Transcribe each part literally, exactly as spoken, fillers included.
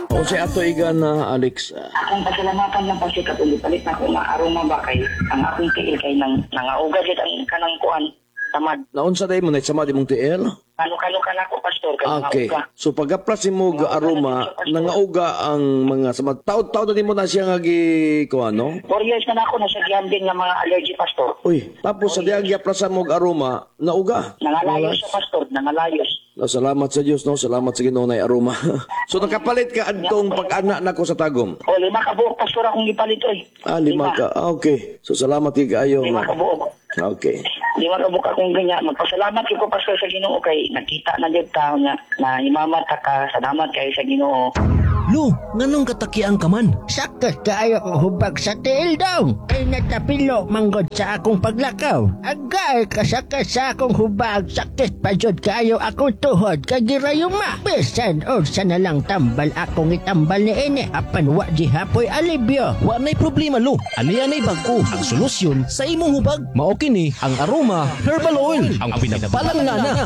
O si ato iga na Alex. ah, Akong pasalamatan lang pa siya katulad palit na ko na aroma ba kay ang akong tiil kay nang nangauga gid ang kanang kuan tamad. Naunsa day mo na sama di mong T L? Kano-kano ka na ko pastor kay Okay. nangauga. So pag-aplas mo ga aroma, nangauga ang mga sama. Taon-taon na din mo na siya nga gi ko ano? Four years na, na ako nasa gambling ng mga allergy pastor. Uy, tapos sa diang gi-aplasan mo ga aroma, nauga. Nangalayos siya pastor, nangalayos. No, salamat sa Dios no, salamat sa Ginoo na aroma. So nakapalit ka adtong pag-ana nako sa tagom. O lima ka buok pastor akong gipalit oy. Ah, lima ka. Ah, okay. So salamat kay kaayo. Lima ka buok. Okay. Lima ka buok akong ganyan. Magpasalamat ko pastor sa Ginoo kay nakita na jud ta nga na imamat ta ka. Salamat kay sa Ginoo. Lu, nganong katakian ka man? Sakit kaayo ko hubag sa tiil daw. Ay natapilo manggod sa akong paglakaw. Agay kasakit sa akong hubag. Sakit pa jud kaayo akong tuhod kagirayuma. Bisan unsa na lang tambal akong itambal ni ini. Apan wa di hapoy alibyo. Wa nay problema, Lu. Ani-anay bag-o ang solusyon sa imong hubag. Mao kini ang Aroma Herbal Oil, ang pinagbalangana.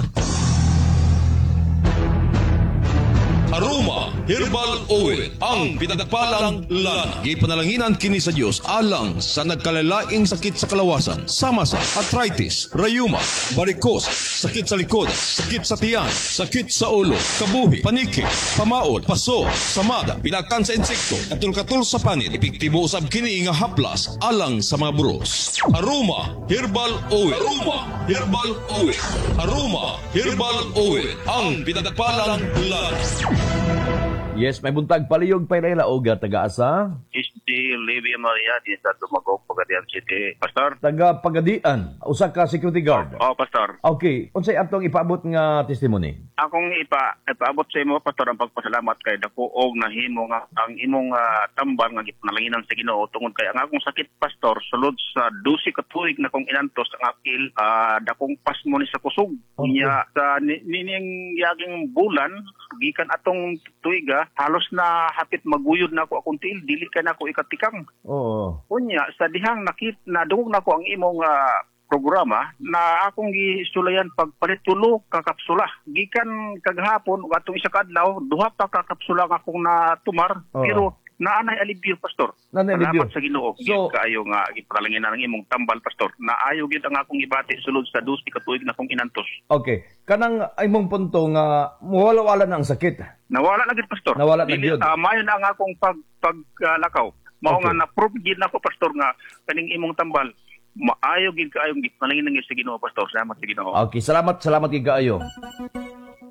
Aroma Herbal Oil, ang pinagpalang lana. Gipanalanginan kini sa Dios alang sa nagkalalaing sakit sa kalawasan, sama sa arthritis, rayuma, varicose, sakit sa likod, sakit sa tiyan, sakit sa ulo, kabuhi, paniki, pamaod, paso, samada, pinakan sa insekto, katul-katul sa panit, epektibo usab kini nga haplas alang sa mga buros. Aroma Herbal Oil. Aroma Herbal Oil. Aroma Herbal Oil, ang pinagpalang lana. Yes, may buntag paliyog pa ila oga taga-asa. Is the Livia Maria di sa Dumagog, Pagadian City. Pastor? Taga Pagadian, usa ka security guard. Oh, Pastor. Okay, unsay atong ipaabot nga testimony? Akong ipa, ipaabot sa imo, Pastor, ang pagpasalamat kay dako og nahimo nga ang imong uh, tambal nga gipanalanginan sa Ginoo tungod kay ang akong sakit, Pastor, sulod sa twelve ka tuig na kong inantos ang akil, uh, dakong pasmo ni sa kusog. Okay. Nya sa ni- nining yaging bulan, gikan atong tuiga, halos na hapit maguyod na ako akong tiil, dili ka na ako ikatikang. Oo. Unya, sa dihang nakit na dungog na ko ang imong uh, programa na akong gisulayan pagpalit tulo ka kapsula. Gikan kaghapon ug atong isa ka adlaw, duha pa ka kapsula nga akong natumar. Oo. Pero naanay alibyo, Pastor. Naanay alibyo. Salamat sa Ginoo. So- So, kaayo nga gipalanginan ang imong tambal, Pastor. Naayo gid ang akong gibati sulod sa twelve ka tuig na akong inantos. Okay, kanang imong punto nga muwala-wala na ang sakit. Nawala na gid, Pastor. Nawala na Dili, gyud. ah, mayon ang akong pag paglakaw. Mao Okay. nga na-prove gid nako, Pastor, nga kaning imong tambal maayo gid kaayong gipanangin ng sa Ginoo, Pastor. Salamat sa Ginoo. Okay, salamat, salamat kay kaayo.